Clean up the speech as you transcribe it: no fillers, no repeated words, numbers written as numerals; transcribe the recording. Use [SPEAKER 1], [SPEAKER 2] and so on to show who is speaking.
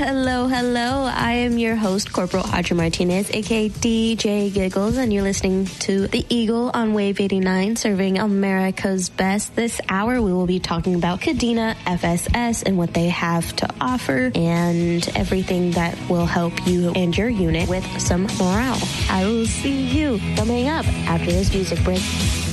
[SPEAKER 1] Hello, hello. I am your host, Corporal Audrey Martinez, aka DJ Giggles, and you're listening to The Eagle on Wave 89, serving America's best. This hour, we will be talking about Kadena FSS and what they have to offer and everything that will help you and your unit with some morale. I will see you coming up after this music break.